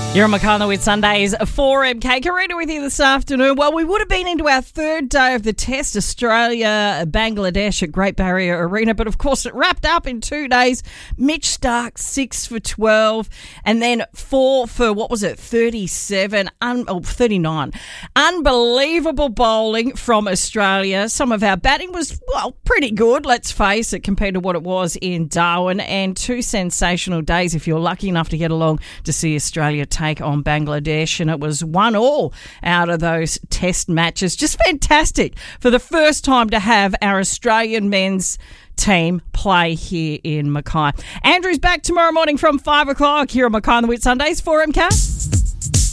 You're on McConnell with Sundays 4MK. Karina with you this afternoon. Well, we would have been into our third day of the test, Australia, Bangladesh at Great Barrier Arena, but of course it wrapped up in 2 days. Mitch Starc, 6 for 12, and then 4 for, 37, 39. Unbelievable bowling from Australia. Some of our batting was, pretty good, let's face it, compared to what it was in Darwin, and 2 sensational days if you're lucky enough to get along to see Australia take on Bangladesh, and it was 1-1 out of those test matches. Just fantastic for the first time to have our Australian men's team play here in Mackay. Andrew's back tomorrow morning from 5 o'clock here on Mackay on the Whit Sundays 4MK.